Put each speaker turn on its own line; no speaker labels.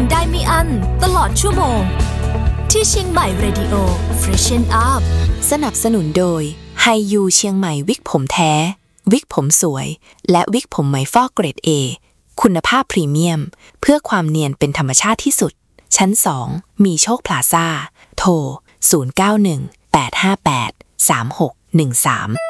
ได้ไม่อั้นตลอดชั่วโมงที่เชียงใหม่ Radio Freshen Up
สนับสนุนโดยไฮยูเชียงใหม่วิกผมแท้วิกผมสวยและวิกผมไหมฟอกเกรด A คุณภาพพรีเมียมเพื่อความเนียนเป็นธรรมชาติที่สุดชั้น2มีโชคพลาซ่าโทร0918583613